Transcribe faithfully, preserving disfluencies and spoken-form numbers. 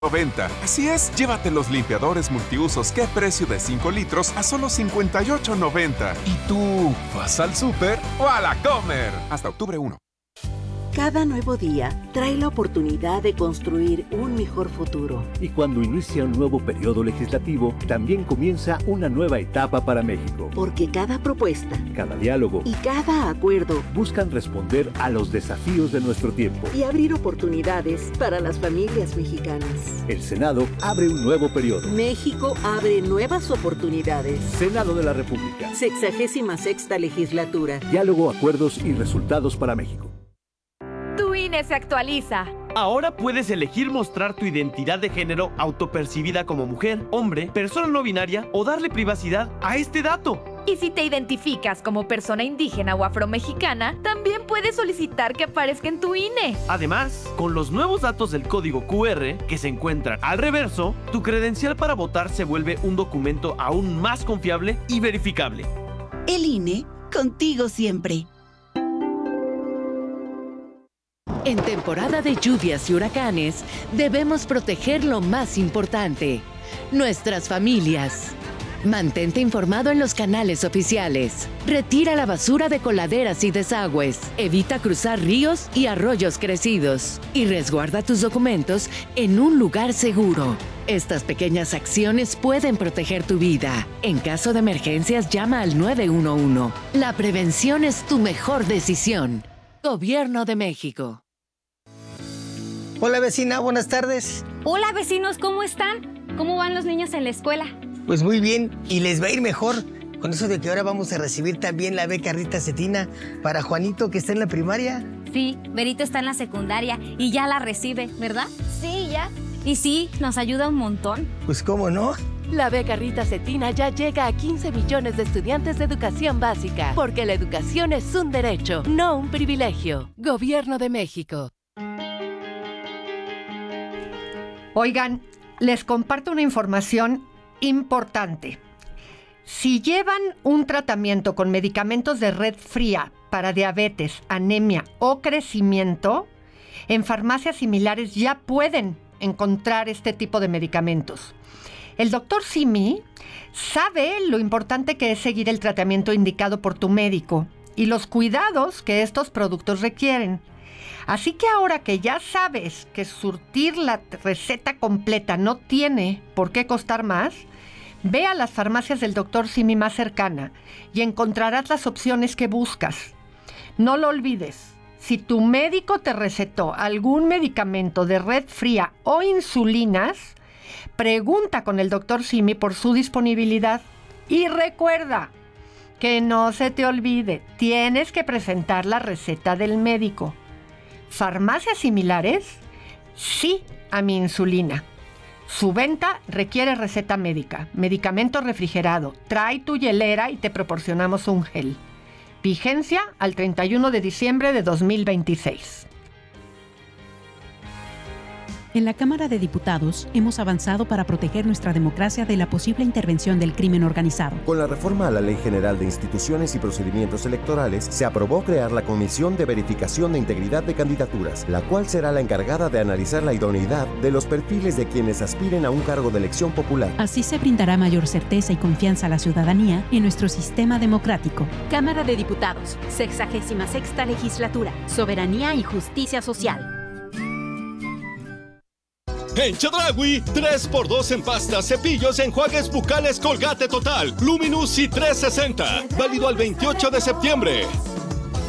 noventa. Así es, llévate los limpiadores multiusos Qué Precio de cinco litros a solo cincuenta y ocho noventa. ¿Y tú vas al súper o a la Comer? Hasta octubre primero. Cada nuevo día trae la oportunidad de construir un mejor futuro. Y cuando inicia un nuevo periodo legislativo, también comienza una nueva etapa para México. Porque cada propuesta, cada diálogo y cada acuerdo buscan responder a los desafíos de nuestro tiempo y abrir oportunidades para las familias mexicanas. El Senado abre un nuevo periodo. México abre nuevas oportunidades. Senado de la República. Sexagésima sexta legislatura. Diálogo, acuerdos y resultados para México. Tu I N E se actualiza. Ahora puedes elegir mostrar tu identidad de género autopercibida como mujer, hombre, persona no binaria o darle privacidad a este dato. Y si te identificas como persona indígena o afromexicana, también puedes solicitar que aparezca en tu I N E. Además, con los nuevos datos del código cu erre que se encuentran al reverso, tu credencial para votar se vuelve un documento aún más confiable y verificable. El I N E, contigo siempre. En temporada de lluvias y huracanes, debemos proteger lo más importante, nuestras familias. Mantente informado en los canales oficiales. Retira la basura de coladeras y desagües. Evita cruzar ríos y arroyos crecidos. Y resguarda tus documentos en un lugar seguro. Estas pequeñas acciones pueden proteger tu vida. En caso de emergencias, llama al nueve uno uno. La prevención es tu mejor decisión. Gobierno de México. Hola vecina, buenas tardes. Hola vecinos, ¿cómo están? ¿Cómo van los niños en la escuela? Pues muy bien, y les va a ir mejor con eso de que ahora vamos a recibir también la beca Rita Cetina para Juanito, que está en la primaria. Sí, Berito está en la secundaria y ya la recibe, ¿verdad? Sí, ya. Y sí, nos ayuda un montón. Pues cómo no. La beca Rita Cetina ya llega a quince millones de estudiantes de educación básica, porque la educación es un derecho, no un privilegio. Gobierno de México. Oigan, les comparto una información importante. Si llevan un tratamiento con medicamentos de red fría para diabetes, anemia o crecimiento, en farmacias similares ya pueden encontrar este tipo de medicamentos. El doctor Simi sabe lo importante que es seguir el tratamiento indicado por tu médico y los cuidados que estos productos requieren. Así que ahora que ya sabes que surtir la receta completa no tiene por qué costar más, ve a las farmacias del doctor Simi más cercana y encontrarás las opciones que buscas. No lo olvides, si tu médico te recetó algún medicamento de red fría o insulinas, pregunta con el doctor Simi por su disponibilidad. Y recuerda que no se te olvide, tienes que presentar la receta del médico. ¿Farmacias similares? Sí a mi insulina. Su venta requiere receta médica, medicamento refrigerado. Trae tu hielera y te proporcionamos un gel. Vigencia al treinta y uno de diciembre de dos mil veintiséis. En la Cámara de Diputados hemos avanzado para proteger nuestra democracia de la posible intervención del crimen organizado. Con la reforma a la Ley General de Instituciones y Procedimientos Electorales, se aprobó crear la Comisión de Verificación de Integridad de Candidaturas, la cual será la encargada de analizar la idoneidad de los perfiles de quienes aspiren a un cargo de elección popular. Así se brindará mayor certeza y confianza a la ciudadanía en nuestro sistema democrático. Cámara de Diputados, sexagésima sexta legislatura, soberanía y justicia social. En Chedraui, tres por dos en pastas, cepillos, enjuagues bucales Colgate Total, Luminous y trescientos sesenta. Válido al veintiocho de septiembre.